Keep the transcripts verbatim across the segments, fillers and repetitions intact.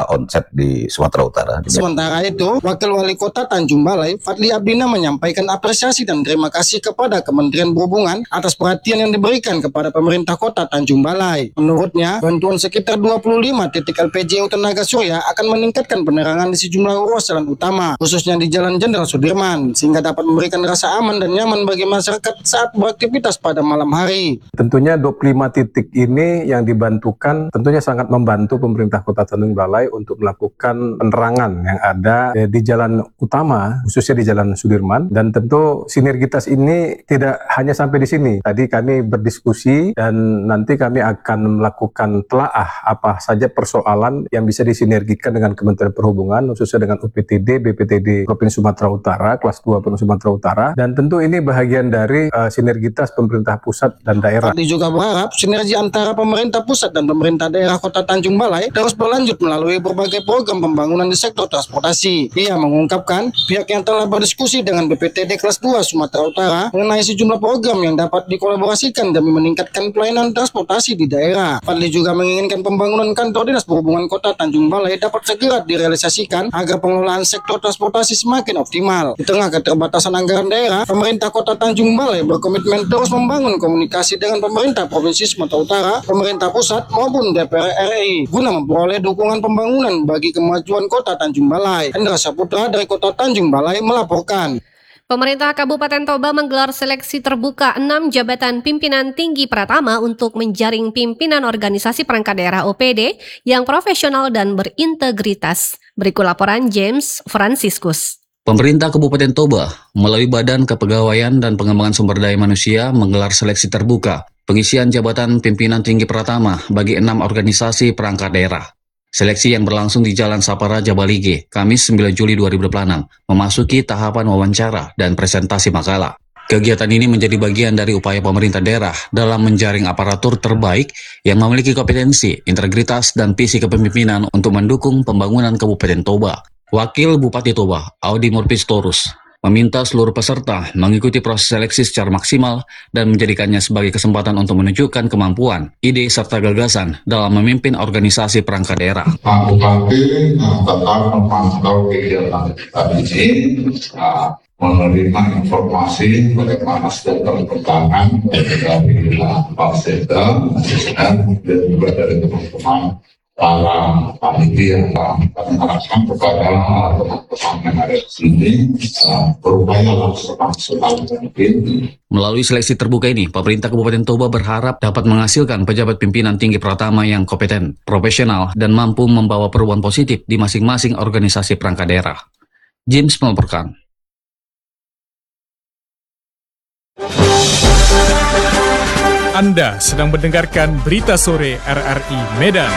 onset di Sumatera Utara. Sementara itu, Wakil Wali Kota Tanjung Balai, Fadli Abdina menyampaikan apresiasi dan terima kasih kepada Kementerian Perhubungan atas perhatian yang diberikan kepada pemerintah Kota Tanjung Balai. Menurutnya, bantuan sekitar dua puluh lima titik L P G U tenaga surya akan meningkatkan penerangan di sejumlah ruas jalan utama, khususnya di Jalan Jenderal Sudirman, sehingga dapat memberikan rasa aman dan nyaman bagi masyarakat saat beraktivitas pada malam hari. Tentunya dua puluh lima titik ini yang dibantukan tentunya sangat membantu pemerintah Kota Tanjung Balai untuk melakukan penerangan yang ada di jalan utama, khususnya di Jalan Sudirman, dan tentu sinergitas ini tidak hanya sampai di sini. Tadi kami berdiskusi dan nanti kami akan melakukan telaah apa saja persoalan yang bisa disinergikan dengan Kementerian Perhubungan, khususnya dengan U P T D, B P T D Provinsi Sumatera Utara, kelas dua Provinsi Sumatera Utara, dan tentu ini bahagian dari uh, sinergitas pemerintah pusat dan daerah. Fadli juga berharap sinergi antara pemerintah pusat dan pemerintah daerah Kota Tanjung Balai terus berlanjut melalui berbagai program pembangunan di sektor transportasi. Ia mengungkapkan pihak yang telah berdiskusi dengan B P T D kelas dua Sumatera Utara mengenai sejumlah program yang dapat dikolaborasikan demi meningkatkan pelayanan transportasi di daerah. Fadli juga menginginkan pembangunan kantor Dinas Perhubungan Kota Tanjung Balai dapat segera direalisasikan agar pengelolaan sektor transportasi semakin optimal. Di tengah keterbatasan anggaran daerah, pemerintah Kota Tanjung Balai berkomitmen terus membangun komunikasi dengan pemerintah Provinsi Sumatera Utara, pemerintah pusat maupun D P R R I guna memperoleh dukungan pembangunan bagi kemajuan Kota Tanjung Balai. Hendra Saputra dari Kota Tanjung Balai melaporkan. Pemerintah Kabupaten Toba menggelar seleksi terbuka enam jabatan pimpinan tinggi Pratama untuk menjaring pimpinan organisasi perangkat daerah O P D yang profesional dan berintegritas. Berikut laporan James Franciscus. Pemerintah Kabupaten Toba melalui Badan Kepegawaian dan Pengembangan Sumber Daya Manusia menggelar seleksi terbuka pengisian jabatan pimpinan tinggi Pratama bagi enam organisasi perangkat daerah. Seleksi yang berlangsung di Jalan Saparaja Balige, Kamis sembilan Juli dua ribu dua puluh enam, memasuki tahapan wawancara dan presentasi makalah. Kegiatan ini menjadi bagian dari upaya pemerintah daerah dalam menjaring aparatur terbaik yang memiliki kompetensi, integritas, dan visi kepemimpinan untuk mendukung pembangunan Kabupaten Toba. Wakil Bupati Toba, Audi Murpistorus, meminta seluruh peserta mengikuti proses seleksi secara maksimal dan menjadikannya sebagai kesempatan untuk menunjukkan kemampuan, ide, serta gagasan dalam memimpin organisasi perangkat daerah. Pak Bupati tetap memantau kegiatan kita ini, uh, menerima informasi bagaimana sedang perkembangan dari Pak Seda, asisten, dan juga dari teman-teman para panitia. Kami harapkan kepada teman-teman yang ada di sini berupaya langsung mungkin. Melalui seleksi terbuka ini, pemerintah Kabupaten Toba berharap dapat menghasilkan pejabat pimpinan tinggi Pratama yang kompeten, profesional, dan mampu membawa perubahan positif di masing-masing organisasi perangkat daerah. James melaporkan. Anda sedang mendengarkan Berita Sore R R I Medan.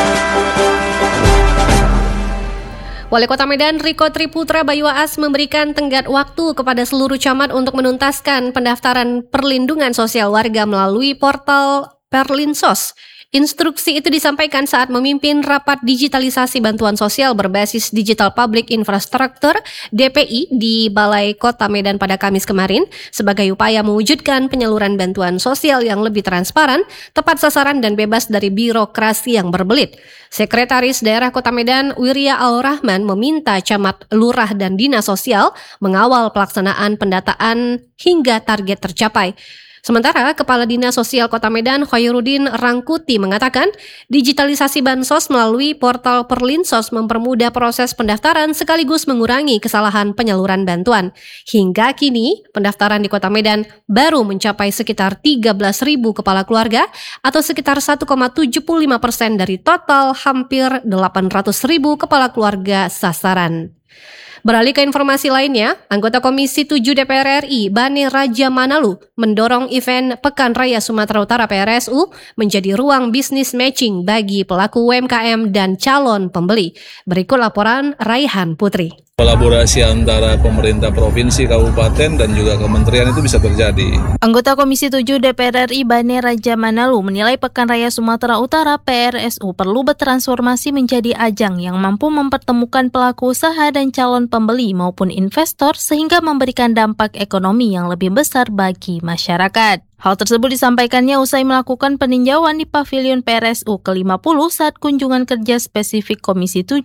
Wali Kota Medan Riko Triputra Bayuaas memberikan tenggat waktu kepada seluruh camat untuk menuntaskan pendaftaran perlindungan sosial warga melalui portal Perlinsos. Instruksi itu disampaikan saat memimpin rapat digitalisasi bantuan sosial berbasis Digital Public Infrastructure D P I di Balai Kota Medan pada Kamis kemarin sebagai upaya mewujudkan penyaluran bantuan sosial yang lebih transparan, tepat sasaran dan bebas dari birokrasi yang berbelit. Sekretaris Daerah Kota Medan Wirya Al-Rahman meminta camat, lurah dan dinas sosial mengawal pelaksanaan pendataan hingga target tercapai. Sementara Kepala Dinas Sosial Kota Medan Khairuddin Rangkuti mengatakan digitalisasi bansos melalui portal Perlinsos mempermudah proses pendaftaran sekaligus mengurangi kesalahan penyaluran bantuan. Hingga kini pendaftaran di Kota Medan baru mencapai sekitar tiga belas ribu kepala keluarga atau sekitar satu koma tujuh lima persen dari total hampir delapan ratus ribu kepala keluarga sasaran. Beralih ke informasi lainnya, anggota Komisi tujuh D P R R I Bane Raja Manalu mendorong event Pekan Raya Sumatera Utara P R S U menjadi ruang bisnis matching bagi pelaku U M K M dan calon pembeli. Berikut laporan Raihan Putri. Kolaborasi antara pemerintah provinsi, kabupaten, dan juga kementerian itu bisa terjadi. Anggota Komisi tujuh D P R R I Bane Raja Manalu menilai Pekan Raya Sumatera Utara P R S U perlu bertransformasi menjadi ajang yang mampu mempertemukan pelaku usaha dan calon pembeli maupun investor sehingga memberikan dampak ekonomi yang lebih besar bagi masyarakat. Hal tersebut disampaikannya usai melakukan peninjauan di Pavilion P R S U ke lima puluh saat kunjungan kerja spesifik Komisi tujuh